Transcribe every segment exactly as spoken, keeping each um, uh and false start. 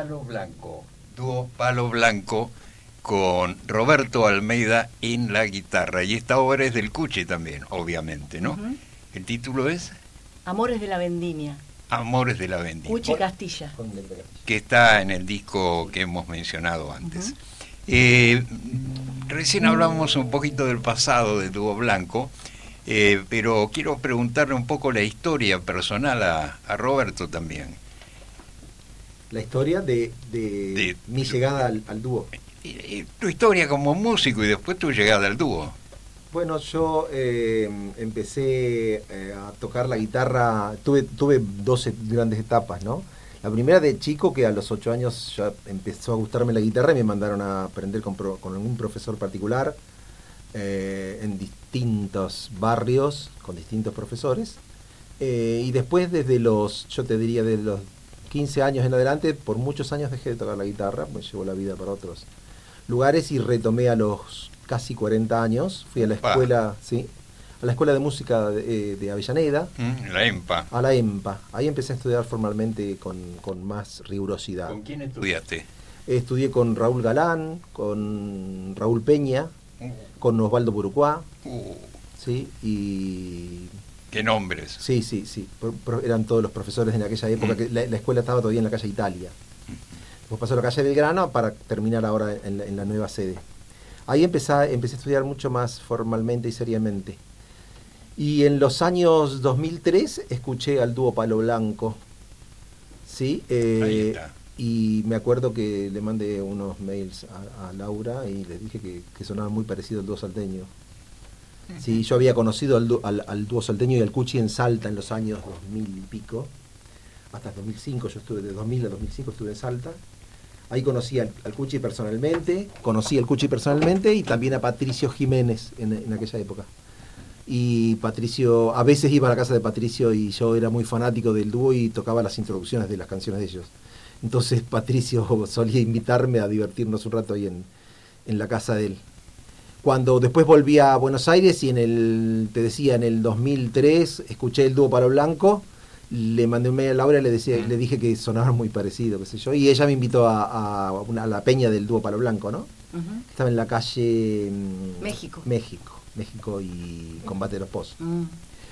Palo Blanco, dúo Palo Blanco con Roberto Almeida en la guitarra. Y esta obra es del Cuchi también, obviamente, ¿no? Uh-huh. ¿El título es? Amores de la Vendimia. Amores de la Vendimia. Cuchi Castilla. Que está en el disco que hemos mencionado antes. Uh-huh. eh, recién hablamos un poquito del pasado de Dúo Blanco, eh, pero quiero preguntarle un poco la historia personal a, a Roberto también. La historia de, de, de mi llegada al, al dúo. Y, y tu historia como músico y después tu llegada al dúo. Bueno, yo eh, empecé eh, a tocar la guitarra, tuve tuve doce grandes etapas, ¿no? La primera de chico, que a los ocho años ya empezó a gustarme la guitarra y me mandaron a aprender con, pro, con algún profesor particular eh, en distintos barrios, con distintos profesores. Eh, y después, desde los, yo te diría, de los quince años en adelante, por muchos años dejé de tocar la guitarra, me llevó la vida para otros lugares y retomé a los casi cuarenta años, fui a la escuela, sí, a la escuela de música de, de Avellaneda, mm, la EMPA. A la EMPA. Ahí empecé a estudiar formalmente con, con más rigurosidad. ¿Con quién estudiaste? Estudié con Raúl Galán, con Raúl Peña, uh. con Osvaldo Burucuá, uh. sí, y... ¿Qué nombres? Sí, sí, sí, pro, pro, eran todos los profesores en aquella época, mm. que la, la escuela estaba todavía en la calle Italia. Después pasó a la calle Belgrano para terminar ahora en la, en la nueva sede. Ahí empecé, empecé a estudiar mucho más formalmente y seriamente. Y en los años dos mil tres escuché al dúo Palo Blanco, ¿sí? Eh, Ahí está. Y me acuerdo que le mandé unos mails a, a Laura y le dije que, que sonaba muy parecido al dúo salteño. Sí, yo había conocido al, al, al dúo salteño y al Cuchi en Salta en los años dos mil y pico, hasta dos mil cinco, yo estuve de dos mil a dos mil cinco estuve en Salta. Ahí conocí al, al Cuchi personalmente, conocí al Cuchi personalmente y también a Patricio Jiménez en, en aquella época. Y Patricio, a veces iba a la casa de Patricio y yo era muy fanático del dúo y tocaba las introducciones de las canciones de ellos. Entonces Patricio solía invitarme a divertirnos un rato ahí en, en la casa de él. Cuando después volví a Buenos Aires y en el, te decía, en el dos mil tres escuché el dúo Palo Blanco, le mandé un mail a Laura y le, decía, le dije que sonaban muy parecido, qué sé yo, y ella me invitó a, a, una, a la peña del dúo Palo Blanco, ¿no? Uh-huh. Estaba en la calle México. México, México y Combate de los Pozos. Uh-huh.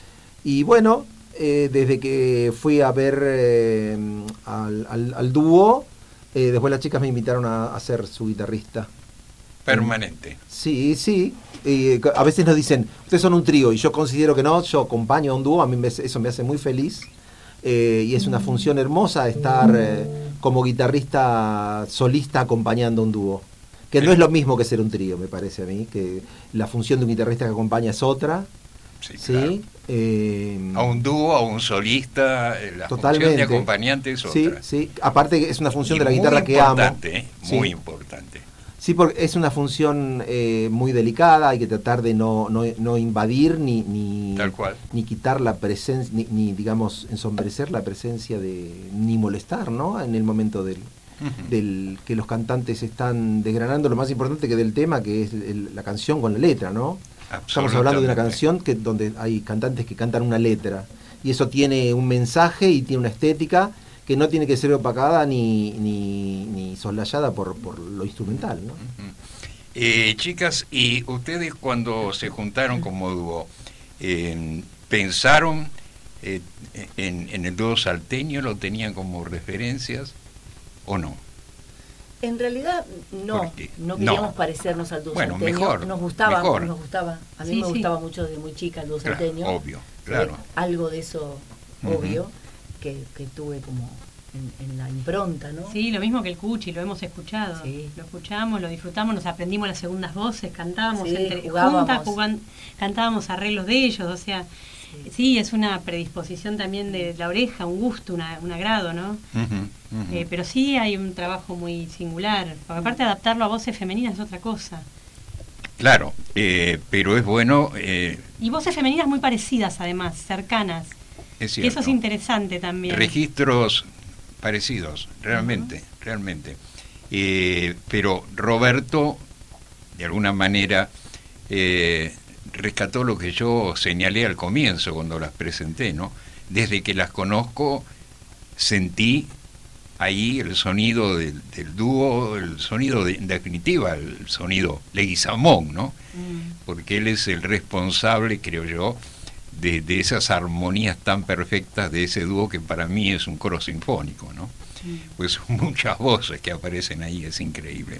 Y bueno, eh, desde que fui a ver eh, al, al, al dúo, eh, después las chicas me invitaron a, a ser su guitarrista. Permanente. Sí, sí. Eh, a veces nos dicen, ustedes son un trío, y yo considero que no, yo acompaño a un dúo, a mí me, eso me hace muy feliz. Eh, y es una función hermosa estar eh, como guitarrista solista acompañando a un dúo. Que no es lo mismo que ser un trío, me parece a mí, que la función de un guitarrista que acompaña es otra. Sí, ¿sí? Claro. Eh, a un dúo, a un solista, la totalmente. función de acompañante es otra. Sí, sí. Aparte es una función y de la guitarra que amo. ¿eh? Muy sí. importante. Sí, porque es una función eh, muy delicada, hay que tratar de no, no, no invadir ni ni, Tal cual. ni quitar la presencia, ni, ni digamos ensombrecer la presencia de, ni molestar, ¿no? En el momento del, uh-huh. del que los cantantes están desgranando lo más importante que del tema, que es el, la canción con la letra, ¿no? Estamos hablando de una canción que donde hay cantantes que cantan una letra, y eso tiene un mensaje y tiene una estética que no tiene que ser opacada ni, ni, ni soslayada por, por lo instrumental, ¿no? Uh-huh. eh, chicas, ¿y ustedes cuando se juntaron como dúo, eh, pensaron eh, en, en el dúo salteño, lo tenían como referencias o no? En realidad no, no queríamos no. parecernos al dúo bueno, salteño. Mejor, nos gustaba, mejor. nos gustaba. A mí sí, me sí. gustaba mucho desde muy chica el dúo claro, salteño. Obvio, claro. Sí, algo de eso, uh-huh. obvio. Que, que tuve como en, en la impronta, ¿no? Sí, lo mismo que el Cuchi, lo hemos escuchado. Sí. Lo escuchamos, lo disfrutamos, nos aprendimos las segundas voces, cantábamos sí, entre jugábamos. juntas, jugan, cantábamos arreglos de ellos, o sea, sí. sí, es una predisposición también de la oreja, un gusto, una, un agrado, ¿no? Uh-huh, uh-huh. Eh, pero sí hay un trabajo muy singular, porque aparte de adaptarlo a voces femeninas es otra cosa. Claro, eh, pero es bueno... Eh, y voces femeninas muy parecidas además, cercanas. Es que eso es interesante también. Registros parecidos, realmente, uh-huh. realmente. Eh, pero Roberto, de alguna manera, eh, rescató lo que yo señalé al comienzo cuando las presenté, ¿no? Desde que las conozco, sentí ahí el sonido del, del dúo, el sonido de, en definitiva, el sonido Leguizamón, ¿no? Mm. Porque él es el responsable, creo yo, de, de esas armonías tan perfectas de ese dúo que para mí es un coro sinfónico, ¿no? Mm. Pues son muchas voces que aparecen ahí, es increíble.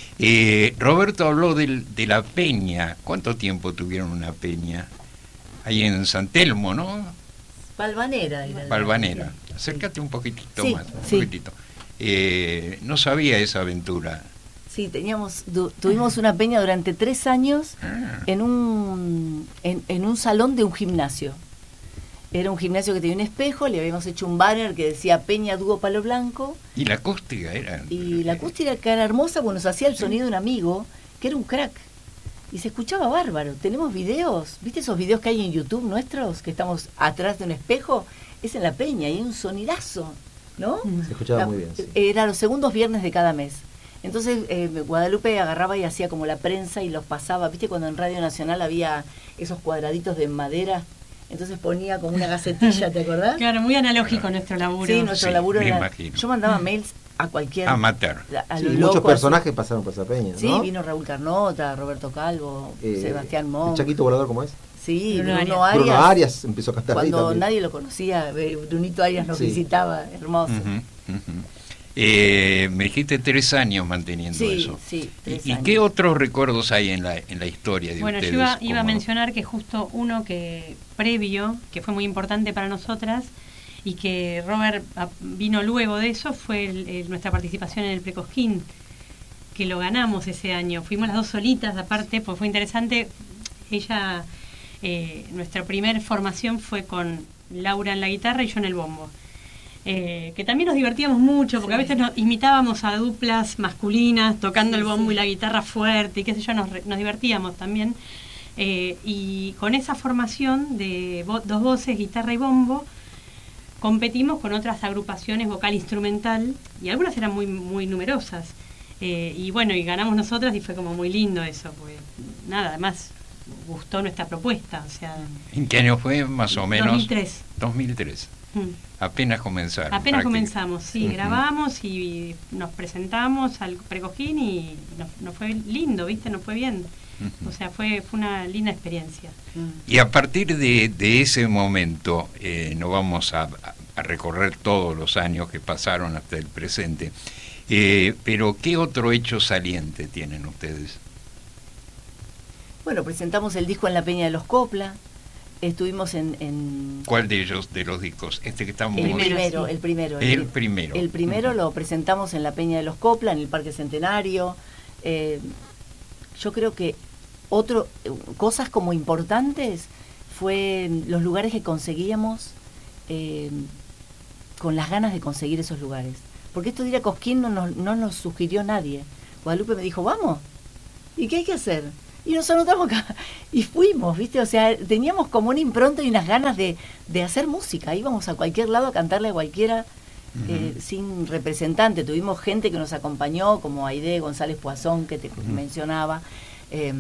Eh, Roberto habló del, de la peña. ¿Cuánto tiempo tuvieron una peña? Ahí en San Telmo, ¿no? Valvanera. Era Valvanera. Acércate un poquitito sí, más. Un sí. poquitito. Eh, no sabía esa aventura. Sí, teníamos, du, tuvimos una peña durante tres años ah. en, un, en, en un salón de un gimnasio. Era un gimnasio que tenía un espejo, le habíamos hecho un banner que decía Peña Dúo Palo Blanco. Y la acústica era... Y la acústica que era hermosa, bueno, nos hacía el sonido de un amigo, que era un crack. Y se escuchaba bárbaro. Tenemos videos, ¿viste esos videos que hay en YouTube nuestros? Que estamos atrás de un espejo. Es en la peña y hay un sonidazo, ¿no? Se escuchaba la, muy bien. Sí. Era los segundos viernes de cada mes. Entonces eh, Guadalupe agarraba y hacía como la prensa y los pasaba. ¿Viste cuando en Radio Nacional había esos cuadraditos de madera? Entonces ponía como una gacetilla, ¿te acordás? Claro, muy analógico nuestro laburo. Sí, nuestro sí, laburo era... Imagino. Yo mandaba mails a cualquier... Amateur. A sí, lo muchos loco, personajes así. pasaron por esa peña, ¿no? Sí, vino Raúl Carnota, Roberto Calvo, eh, Sebastián Montt. ¿El Chaquito Volador cómo es? Sí, Bruno, Bruno Arias. Arias. Bruno Arias empezó a cantar ahí Cuando también. nadie lo conocía, Brunito Arias nos sí. visitaba, hermoso. Uh-huh, uh-huh. Eh, me dijiste tres años manteniendo sí, eso. Sí, tres ¿Y, años. ¿Y qué otros recuerdos hay en la, en la historia de bueno, ustedes? Bueno, yo iba, iba a como... mencionar que justo uno que previo, que fue muy importante para nosotras, y que Robert vino luego de eso, fue el, el, nuestra participación en el Precosquín, que lo ganamos ese año. Fuimos las dos solitas, aparte, pues fue interesante. Ella, eh, nuestra primer formación fue con Laura en la guitarra y yo en el bombo. Eh, que también nos divertíamos mucho, porque sí. a veces nos imitábamos a duplas masculinas, tocando sí, el bombo sí. y la guitarra fuerte, y qué sé yo, nos, nos divertíamos también. Eh, y con esa formación de vo- dos voces, guitarra y bombo, competimos con otras agrupaciones vocal instrumental, y algunas eran muy muy numerosas. Eh, y bueno, y ganamos nosotras y fue como muy lindo eso, porque nada, además gustó nuestra propuesta. O sea, ¿en qué año fue más o menos? dos mil tres. dos mil tres. Mm. Apenas comenzaron. Apenas comenzamos, sí, uh-huh. grabamos y nos presentamos al Precosquín y nos, nos fue lindo, ¿viste? Nos fue bien. Uh-huh. O sea, fue, fue una linda experiencia. Y a partir de, de ese momento, eh, no vamos a, a recorrer todos los años que pasaron hasta el presente, eh, pero ¿qué otro hecho saliente tienen ustedes? Bueno, presentamos el disco en la Peña de los Copla. Estuvimos en, en... ¿Cuál de ellos, de los discos? Este que estamos... El primero, el primero. El, el primero. El primero uh-huh. lo presentamos en la Peña de los Copla, en el Parque Centenario. Eh, yo creo que otro cosas como importantes fue los lugares que conseguíamos, eh, con las ganas de conseguir esos lugares. Porque esto de ir a Cosquín no nos, no nos sugirió nadie. Guadalupe me dijo, vamos. ¿Y qué hay que hacer? Y nos anotamos acá y fuimos, ¿viste? O sea, teníamos como una impronta y unas ganas de, de hacer música. Íbamos a cualquier lado a cantarle a cualquiera, uh-huh. eh, sin representante. Tuvimos gente que nos acompañó, como Aide González Poazón, que te uh-huh. mencionaba, eh,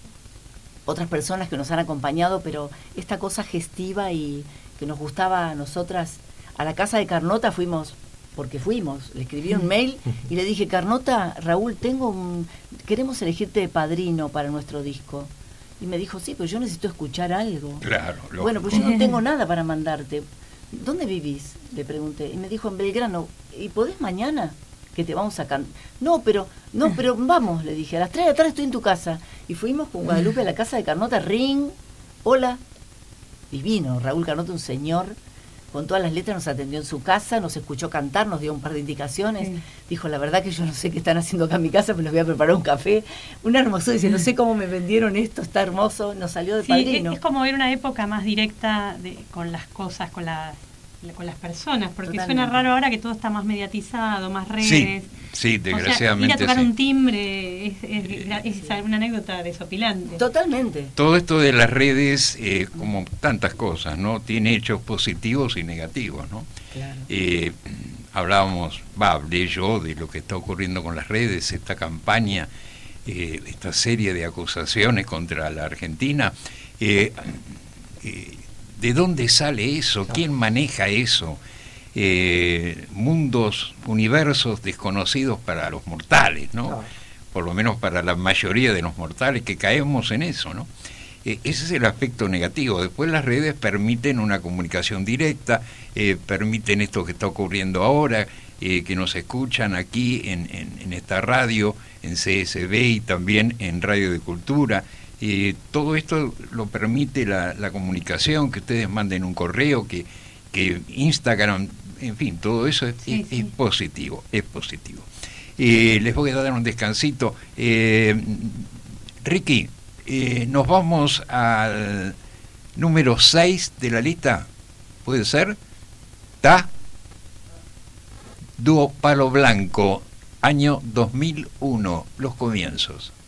otras personas que nos han acompañado, pero esta cosa gestiva y que nos gustaba a nosotras. A la casa de Carnota fuimos... porque fuimos, le escribí un mail y le dije, Carnota, Raúl, tengo un, queremos elegirte de padrino para nuestro disco. Y me dijo, sí, pero yo necesito escuchar algo. Claro, lógico. Bueno, pues yo no tengo nada para mandarte. ¿Dónde vivís? Le pregunté. Y me dijo, en Belgrano. ¿Y podés mañana? Que te vamos a cantar. No, pero, no, pero vamos, le dije, a las tres de la tarde estoy en tu casa. Y fuimos con Guadalupe a la casa de Carnota, ring, hola. Divino, Raúl Carnota, un señor... con todas las letras, nos atendió en su casa, nos escuchó cantar, nos dio un par de indicaciones, sí. Dijo, la verdad que yo no sé qué están haciendo acá en mi casa, pero les voy a preparar un café, una hermosura, dice, no sé cómo me vendieron esto, está hermoso, nos salió de sí, padrino. Es, es como ver una época más directa de, con las cosas, con las con las personas, porque totalmente. Suena raro ahora que todo está más mediatizado, más redes. Sí, sí, desgraciadamente. O sea, ir a tocar sí. un timbre es, es, es, es sí. una anécdota desopilante. Totalmente. Todo esto de las redes, eh, como tantas cosas, ¿no? Tiene hechos positivos y negativos, ¿no? Claro. Eh, hablábamos, va, hablé yo de lo que está ocurriendo con las redes, esta campaña, eh, esta serie de acusaciones contra la Argentina. Eh, eh, ¿De dónde sale eso? ¿Quién maneja eso? eh, mundos, universos desconocidos para los mortales, ¿no? Claro. Por lo menos para la mayoría de los mortales que caemos en eso, ¿no? Eh, ese es el aspecto negativo. Después las redes permiten una comunicación directa, eh, permiten esto que está ocurriendo ahora, eh, que nos escuchan aquí en, en, en esta radio, en C S B y también en Radio de Cultura. Eh, todo esto lo permite la, la comunicación, que ustedes manden un correo, que, que Instagram, en fin, todo eso es, Sí, es, sí. es positivo, es positivo. Eh, les voy a dar un descansito. Eh, Ricky, eh, nos vamos al número seis de la lista, ¿puede ser? ¿Ta? Dúo Palo Blanco, año dos mil uno, los comienzos.